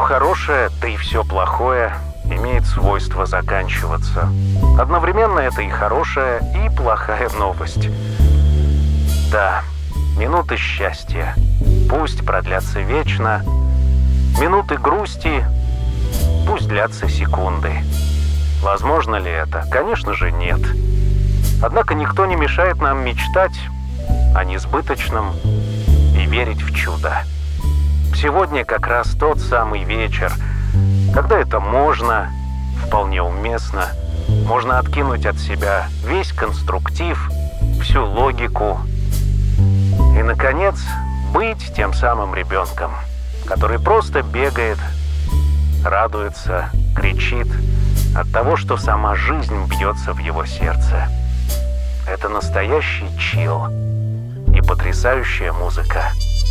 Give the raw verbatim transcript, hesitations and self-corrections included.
хорошее, да и все плохое имеет свойство заканчиваться. Одновременно это и хорошая, и плохая новость. Да, минуты счастья, пусть продлятся вечно, минуты грусти, пусть длятся секунды. Возможно ли это? Конечно же, нет. Однако никто не мешает нам мечтать о несбыточном и верить в чудо. Сегодня как раз тот самый вечер, когда это можно, вполне уместно, можно откинуть от себя весь конструктив, всю логику и, наконец, быть тем самым ребенком, который просто бегает, радуется, кричит от того, что сама жизнь бьется в его сердце. Это настоящий чилл и потрясающая музыка.